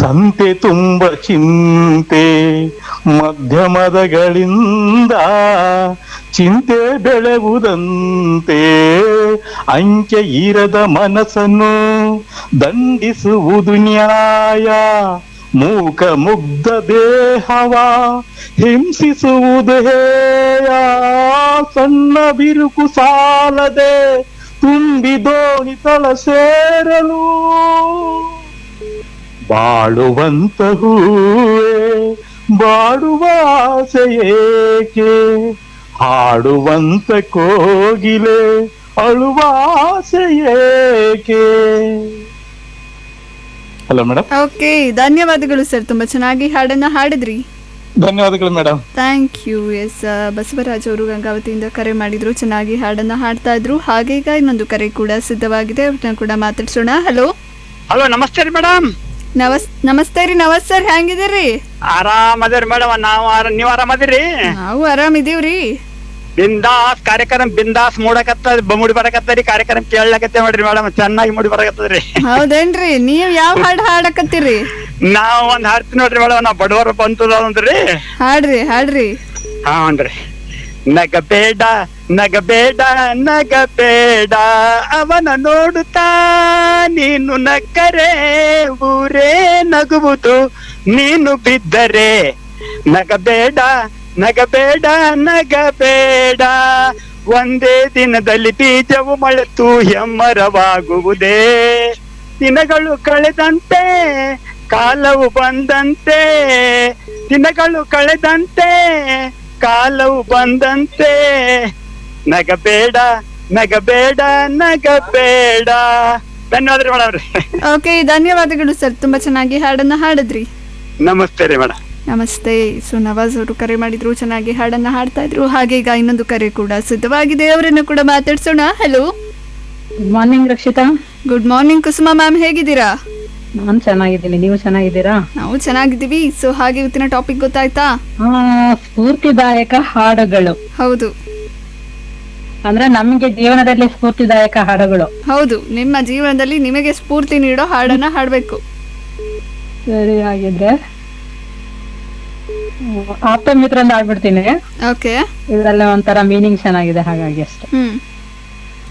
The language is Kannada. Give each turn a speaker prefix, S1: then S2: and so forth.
S1: ಸಂತೆ ತುಂಬ ಚಿಂತೆ ಮಧ್ಯಮದಗಳಿಂದ ಚಿಂತೆ ಬೆಳೆವುದಂತೆ ಅಂಕೆ ಇರದ ಮನಸ್ಸನ್ನು ದಂಡಿಸುವುದು ನ್ಯಾಯ ಮೂಕ ಮುಗ್ಧ ದೇಹವ ಹಿಂಸಿಸುವುದು ಹೇಯ ಸಣ್ಣ ಬಿರುಕು ಸಾಲದೆ ತುಂಬಿ ದೋಣಿ ತಳ ಸೇರಲು ಬಾಳುವಂತ ಹೂವೇ ಬಾಡುವ ಆಸೆ ಏಕೆ ಹಾಡುವಂತ ಕೋಗಿಲೆ ಅಳುವ ಆಸೆ ಏಕೆ. Hello madam.
S2: ಓಕೆ, ಧನ್ಯವಾದಗಳು ಸರ್, ತುಂಬಾ ಚೆನ್ನಾಗಿ ಹಾಡನ್ನ ಹಾಡಿದ್ರಿ.
S1: ಧನ್ಯವಾದಗಳು madam.
S2: Thank you. S, Basavaraj ಅವರು ಗಂಗಾವತಿಯಿಂದ ಕರೆ ಮಾಡಿದ್ರು, ಚೆನ್ನಾಗಿ ಹಾಡನ್ನ ಹಾಡ್ತಾ ಇದ್ರು. ಹಾಗೆ ಈಗ ಇನ್ನೊಂದು ಕರೆ ಕೂಡ ಸಿದ್ಧವಾಗಿದೆ, ಅವ್ರನ್ನ ಕೂಡ ಮಾತಾಡ್ಸೋಣ. ಹಲೋ.
S3: ಹಲೋ, ನಮಸ್ತೆ ರೀ ಮೇಡಮ್.
S2: ನಮಸ್ತೆ ರೀ. ನಮಸ್ ಸರ್, ಹೆಂಗಿದಿರಿ?
S3: ಆರಾಮದಿರಿ ಮೇಡಮ್. ನೀವ್ ಆರಾಮದಿರಿ?
S2: ನಾವು ಆರಾಮಿದೀವ್ರಿ.
S3: ಬಿಂದಾಸ್ ಕಾರ್ಯಕ್ರಮ ಬಿಂದಾಸ್ ಮುಡಿ ಬರಕತ್ತರಿ. ಕಾರ್ಯಕ್ರಮ ಕೇಳಕತ್ತೆ ನೋಡ್ರಿ ಮೇಡಮ್, ಚೆನ್ನಾಗಿ ಮುಡಿ ಬರಕತ್ತದ್ರಿ.
S2: ಹೌದೇನ್ರಿ? ನೀವ್ ಯಾವ ಹಾಡು ಹಾಡಕತ್ತೀರಿ?
S3: ನಾವ್ ಒಂದ್ ಹಾಡ್ತೀವಿ ನೋಡ್ರಿ ಮೇಡಮ್. ನಾವ್ ಬಡವರ ಬಂತದ್ರಿ.
S2: ಹಾಡ್ರಿ ಹಾಡ್ರಿ.
S3: ಹಾನ್ರಿ. ನಗಬೇಡ ನಗಬೇಡ ನಗಬೇಡ ಅವನ ನೋಡುತ್ತಾ ನೀನು ನಕ್ಕರೆ ಊರೇ ನಗುವುದು ನೀನು ಬಿದ್ದರೆ. ನಗಬೇಡ ನಗಬೇಡ ನಗಬೇಡ ಒಂದೇ ದಿನದಲ್ಲಿ ಬೀಜವು ಮೊಳೆತು ಹೆಮ್ಮರವಾಗುವುದೇ. ದಿನಗಳು ಕಳೆದಂತೆ ಕಾಲವು ಬಂದಂತೆ, ದಿನಗಳು ಕಳೆದಂತೆ ಕಾಲವು ಬಂದಂತೆ. ನಗಬೇಡ ನಗಬೇಡ ನಗಬೇಡ. ಧನ್ಯವಾದ ರೀ ಮೇಡಮ್.
S2: ಓಕೆ, ಧನ್ಯವಾದಗಳು ಸರ್, ತುಂಬಾ ಚೆನ್ನಾಗಿ ಹಾಡನ್ನ ಹಾಡಿದ್ರಿ.
S3: ನಮಸ್ತೆ ರೀ ಮೇಡಮ್.
S2: ನಮಸ್ತೆ. ಸೊ ನವಾಜ್ ಅವರು ಕರೆ ಮಾಡಿದ್ರು, ಚೆನ್ನಾಗಿ ಹಾಡನ್ನ ಹಾಡ್ತಾ ಇದ್ರು. ಹಾಗೆ ಈಗ ಇನ್ನೊಂದು ಕರೆ ಕೂಡ ಸಿದ್ಧವಾಗಿದೆ, ಅವರನ್ನು ಕೂಡ ಮಾತಾಡ್ಸೋಣ. Hello.
S4: Good morning Rakshita.
S2: Good morning Kusuma ma'am, ಹೇಗಿದ್ದೀರಾ?
S4: ನಾನ್ ಚೆನ್ನಾಗಿದ್ದೀನಿ, ನೀವು ಚೆನ್ನಾಗಿದ್ದೀರಾ?
S2: ನಾವು ಚೆನ್ನಾಗಿದ್ದೀವಿ. ಸೊ ಹಾಗೆ ಇವತ್ತಿನ ಟಾಪಿಕ್ ಗೊತ್ತಾಯ್ತಾ?
S4: ಸ್ಫೂರ್ತಿದಾಯಕ ಹಾಡುಗಳು.
S2: ಹೌದು,
S4: ಅಂದ್ರೆ ನಮ್ಗೆ ಜೀವನದಲ್ಲಿ ಸ್ಫೂರ್ತಿದಾಯಕ ಹಾಡುಗಳು.
S2: ಹೌದು, ನಿಮ್ಮ ಜೀವನದಲ್ಲಿ ನಿಮಗೆ ಸ್ಫೂರ್ತಿ ನೀಡೋ ಹಾಡನ್ನ ಹಾಡ್ಬೇಕು.
S4: ಸರಿ, ಹಾಗಿದ್ರೆ ಆಪ್ತ ಮಿತ್ರ ಅಂತ ಆಡ್ಬಿಡ್ತೀನಿ.
S2: ಓಕೆ.
S4: ಇದ್ರಲ್ಲಿ ಒಂಥರ ಮೀನಿಂಗ್ ಚೆನ್ನಾಗಿದೆ, ಹಾಗಾಗಿ ಅಷ್ಟೇ.